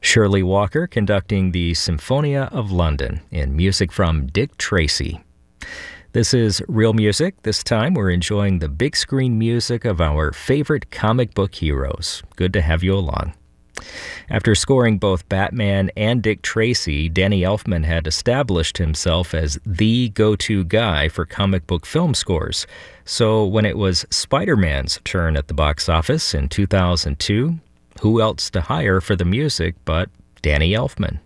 Shirley Walker conducting the Symphonia of London in music from Dick Tracy. This is Real Music. This time we're enjoying the big screen music of our favorite comic book heroes. Good to have you along. After scoring both Batman and Dick Tracy, Danny Elfman had established himself as the go-to guy for comic book film scores. So when it was Spider-Man's turn at the box office in 2002, who else to hire for the music but Danny Elfman?